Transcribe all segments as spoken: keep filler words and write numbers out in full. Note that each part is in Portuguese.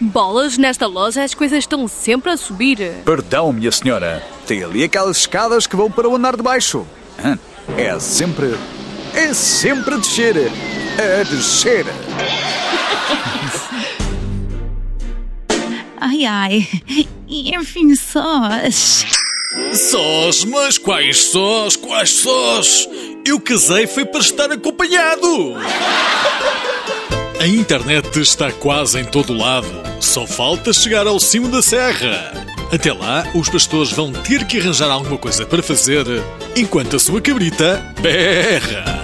Bolas, nesta loja as coisas estão sempre a subir. Perdão, minha senhora. Tem ali aquelas escadas que vão para o andar de baixo. É sempre... É sempre a descer. A descer. Ai, ai. Enfim, sós. Sós? Mas quais sós? Quais sós? Eu casei foi para estar acompanhado. A internet está quase em todo lado. Só falta chegar ao cimo da serra. Até lá, os pastores vão ter que arranjar alguma coisa para fazer enquanto a sua cabrita berra.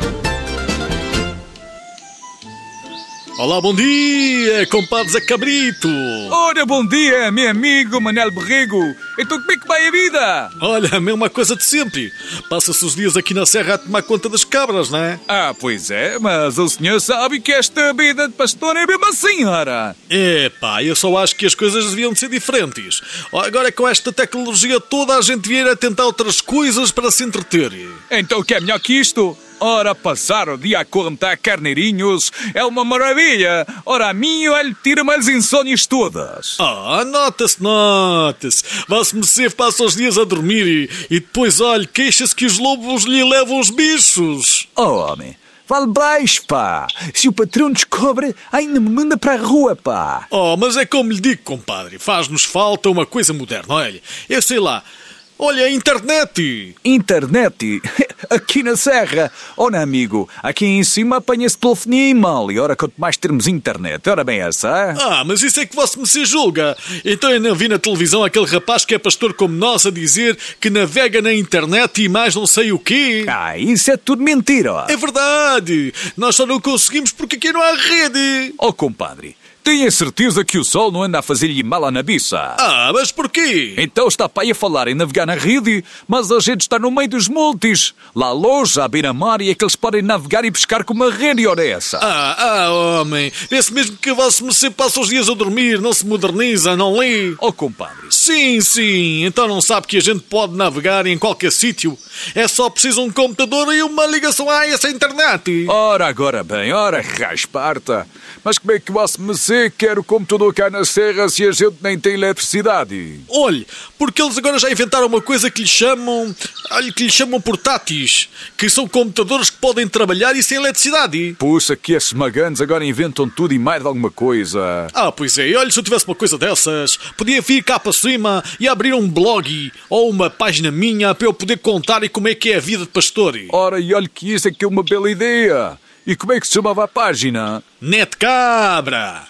Olá, bom dia, compadre Zé Cabrito. Ora, bom dia, meu amigo Manel Borrego. Então como é que vai a vida? Olha, a mesma coisa de sempre. Passa-se os dias aqui na serra a tomar conta das cabras, não é? Ah, pois é, mas o senhor sabe que esta vida de pastor é mesmo assim, ora. É pá, eu só acho que as coisas deviam de ser diferentes. Agora com esta tecnologia toda a gente vier a tentar outras coisas para se entreter. Então o que é melhor que isto? Ora, passar o dia a correntar carneirinhos é uma maravilha. Ora, a mim, ele tira-me as insónias todas. Ah, nota-se, nota-se. Vá-se merecer, passa os dias a dormir e, e depois, olha, queixa-se que os lobos lhe levam os bichos. Oh, homem, vale baixo, pá. Se o patrão descobre, ainda me manda para a rua, pá. Oh, mas é como lhe digo, compadre, faz-nos falta uma coisa moderna, olha. Eu sei lá. Olha, a internet! Internet? Aqui na serra? Ora, amigo, aqui em cima apanha-se telefonia e mal. E ora, quanto mais termos internet, ora bem essa, é? Ah, mas isso é que você me se julga. Então eu não vi na televisão aquele rapaz que é pastor como nós a dizer que navega na internet e mais não sei o quê. Ah, isso é tudo mentira. É verdade. Nós só não conseguimos porque aqui não há rede. Oh, compadre, tenha certeza que o sol não anda a fazer-lhe mal na biça. Ah, mas porquê? Então está para aí a falar em navegar na rede, mas a gente está no meio dos montes. Lá longe, à beira-mar, e é que eles podem navegar e pescar com uma rede, ora essa. Ah, ah, homem, vê-se mesmo que você me sempre passa os dias a dormir, não se moderniza, não lê. Oh, compadre. Sim, sim, então não sabe que a gente pode navegar em qualquer sítio. É só preciso um computador e uma ligação a essa internet. Ora, agora bem, ora, rasparta. Mas como é que você me sei que quer o computador cá na serra se a gente nem tem eletricidade? Olhe, porque eles agora já inventaram uma coisa que lhe chamam... Olha, que lhe chamam portáteis. Que são computadores que podem trabalhar e sem eletricidade. Puxa, que esses magantes agora inventam tudo e mais de alguma coisa. Ah, pois é. Olha, se eu tivesse uma coisa dessas, podia vir cá para cima e abrir um blog ou uma página minha para eu poder contar e como é que é a vida de pastor. Ora, e olha que isso é que é uma bela ideia. E como é que se chamava a página? Net Cabra!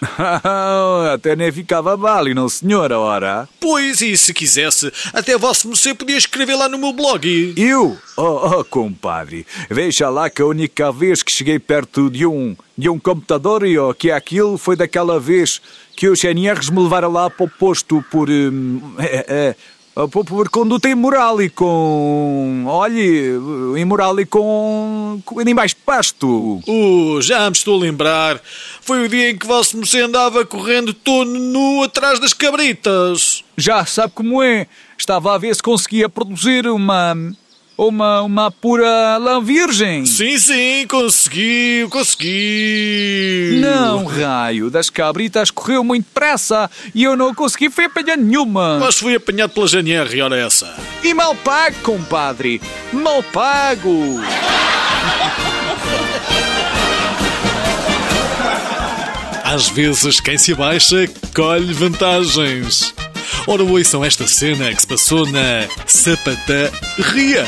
Até nem ficava mal, e não senhora, ora? Pois, e se quisesse, até vosso você podia escrever lá no meu blog. Eu? Oh, oh, compadre, veja lá que a única vez que cheguei perto de um, de um computador e oh, que é aquilo foi daquela vez que os N Rs me levaram lá para o posto por... Hum, é, é, Por, por conduta imoral e com... Olhe, imoral e com... com animais de pasto. Uh, já me estou a lembrar. Foi o dia em que vosso moço andava correndo todo nu atrás das cabritas. Já sabe como é. Estava a ver se conseguia produzir uma... Uma, uma pura lã virgem. Sim, sim, conseguiu, conseguiu. Não, raio, das cabritas correu muito depressa e eu não consegui foi apanhar nenhuma. Mas fui apanhado pela G N R, ora essa. E mal pago, compadre, mal pago. Às vezes quem se abaixa colhe vantagens. Ora, ouçam esta cena que se passou na sapataria.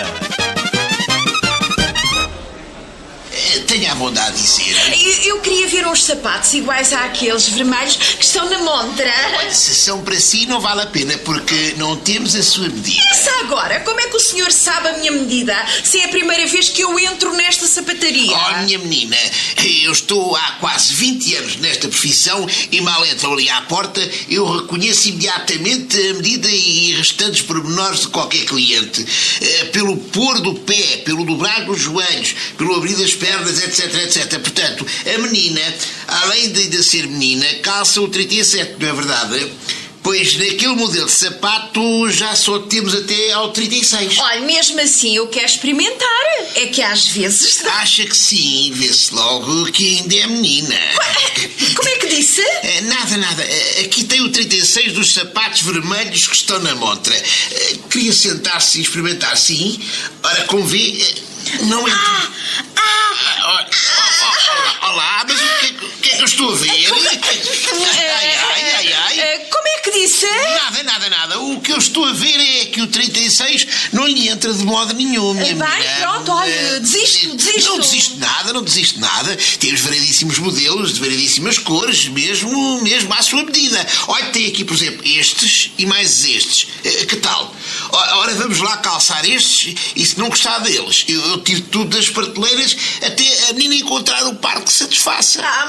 Tenha a bondade de dizer. Eu, eu queria ver uns sapatos iguais àqueles vermelhos que estão na montra. Olha, se são para si não vale a pena porque não temos a sua medida. Pensa agora, como é que o senhor sabe a minha medida se é a primeira vez que eu entro nesta sapataria? Oh, minha menina, eu estou há quase vinte anos nesta profissão e mal entro ali à porta, eu reconheço imediatamente a medida e restantes pormenores de qualquer cliente. Pelo pôr do pé, pelo dobrar dos joelhos, pelo abrir das pernas, etc, etcétera. Portanto, a menina, além de ainda ser menina, calça o trinta e sete, não é verdade? Pois naquele modelo de sapato já só temos até ao trinta e seis. Olha, mesmo assim eu quero experimentar. É que às vezes... Acha que sim, vê-se logo que ainda é menina. Como é que disse? Nada, Nada, nada. Aqui tem o trinta e seis dos sapatos vermelhos que estão na montra. Queria sentar-se e experimentar, sim. Ora, como vê, não entra. Ah, ah, olha, olá, olá, mas o que, o que é que eu estou a ver? Ai, ai, ai, ai. Como é que disse? Nada, nada, nada. O que eu estou a ver é que o trinta e seis não lhe entra de modo nenhum, minha Bem, mulher. pronto, olha, desisto, desisto. Não desisto nada, não desisto nada. Temos variedíssimos modelos, de variedíssimas cores, mesmo, mesmo à sua medida. Olha, tem aqui, por exemplo, estes e mais estes. Que tal? Ora, vamos lá calçar estes e se não gostar deles, eu, eu tiro tudo das prateleiras até a menina encontrar o par que satisfaça. Ah,